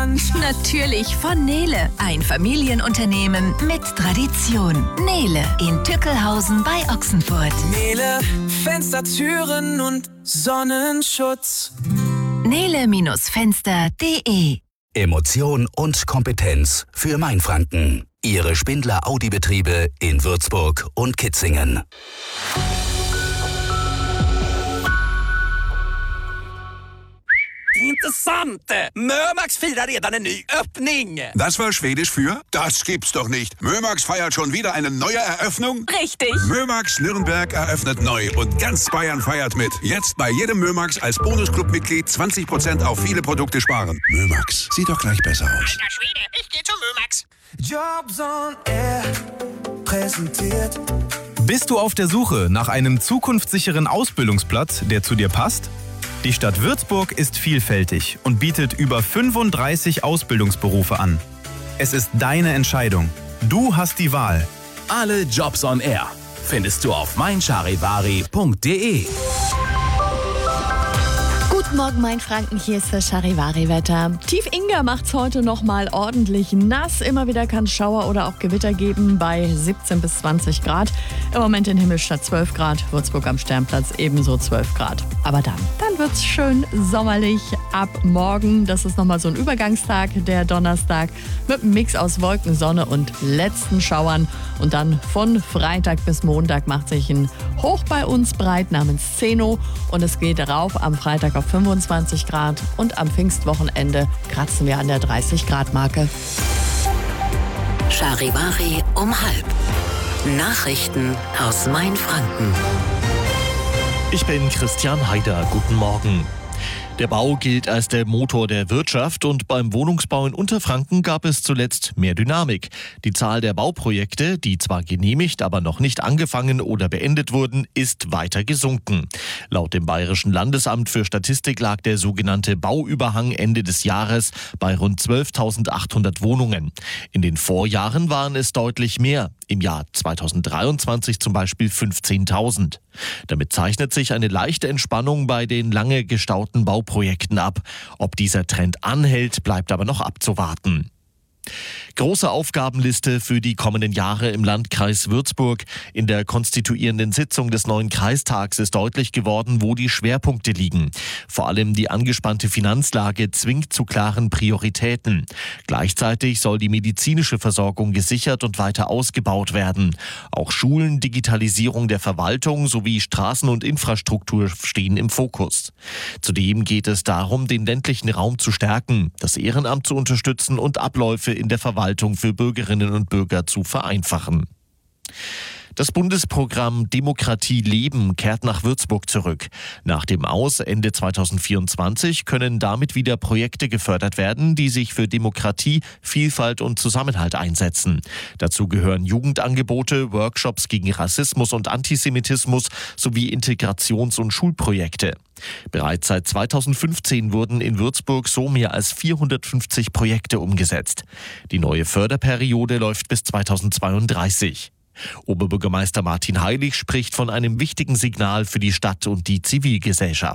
Brunch. Natürlich von Nele, ein Familienunternehmen mit Tradition. Nele in Tückelhausen bei Ochsenfurt. Nele, Fenster, Türen und Sonnenschutz. Nele-Fenster.de. Emotion und Kompetenz für Mainfranken. Ihre Spindler Audi-Betriebe in Würzburg und Kitzingen. Intressant! Mömax firar redan en ny öppning. Das war Schwedisch für? Das gibt's doch nicht. Mömax feiert schon wieder eine neue Eröffnung? Richtig. Mömax Nürnberg eröffnet neu und ganz Bayern feiert mit. Jetzt bei jedem Mömax als Bonusclub-Mitglied 20% auf viele Produkte sparen. Mömax, sieht doch gleich besser aus. Alter Schwede, ich geh zu Mömax. Jobs on Air präsentiert. Bist du auf der Suche nach einem zukunftssicheren Ausbildungsplatz, der zu dir passt? Die Stadt Würzburg ist vielfältig und bietet über 35 Ausbildungsberufe an. Es ist deine Entscheidung. Du hast die Wahl. Alle Jobs on Air findest du auf meincharivari.de. Guten Morgen, Mainfranken, hier ist das Charivari-Wetter. Tief Inga macht's heute noch mal ordentlich nass. Immer wieder kann es Schauer oder auch Gewitter geben bei 17 bis 20 Grad. Im Moment in Himmelstadt 12 Grad, Würzburg am Sternplatz ebenso 12 Grad. Aber dann wird's schön sommerlich ab morgen. Das ist nochmal so ein Übergangstag, der Donnerstag, mit einem Mix aus Wolken, Sonne und letzten Schauern. Und dann von Freitag bis Montag macht sich ein Hoch bei uns breit namens Zeno. Und es geht rauf am Freitag auf 25 Grad und am Pfingstwochenende kratzen wir an der 30-Grad-Marke. Charivari um 12:30. Nachrichten aus Mainfranken. Ich bin Christian Haider. Guten Morgen. Der Bau gilt als der Motor der Wirtschaft und beim Wohnungsbau in Unterfranken gab es zuletzt mehr Dynamik. Die Zahl der Bauprojekte, die zwar genehmigt, aber noch nicht angefangen oder beendet wurden, ist weiter gesunken. Laut dem Bayerischen Landesamt für Statistik lag der sogenannte Bauüberhang Ende des Jahres bei rund 12.800 Wohnungen. In den Vorjahren waren es deutlich mehr. Im Jahr 2023 zum Beispiel 15.000. Damit zeichnet sich eine leichte Entspannung bei den lange gestauten Bauprojekten ab. Ob dieser Trend anhält, bleibt aber noch abzuwarten. Große Aufgabenliste für die kommenden Jahre im Landkreis Würzburg. In der konstituierenden Sitzung des neuen Kreistags ist deutlich geworden, wo die Schwerpunkte liegen. Vor allem die angespannte Finanzlage zwingt zu klaren Prioritäten. Gleichzeitig soll die medizinische Versorgung gesichert und weiter ausgebaut werden. Auch Schulen, Digitalisierung der Verwaltung sowie Straßen und Infrastruktur stehen im Fokus. Zudem geht es darum, den ländlichen Raum zu stärken, das Ehrenamt zu unterstützen und Abläufe in der Verwaltung für Bürgerinnen und Bürger zu vereinfachen. Das Bundesprogramm Demokratie leben kehrt nach Würzburg zurück. Nach dem Aus Ende 2024 können damit wieder Projekte gefördert werden, die sich für Demokratie, Vielfalt und Zusammenhalt einsetzen. Dazu gehören Jugendangebote, Workshops gegen Rassismus und Antisemitismus sowie Integrations- und Schulprojekte. Bereits seit 2015 wurden in Würzburg so mehr als 450 Projekte umgesetzt. Die neue Förderperiode läuft bis 2032. Oberbürgermeister Martin Heilig spricht von einem wichtigen Signal für die Stadt und die Zivilgesellschaft.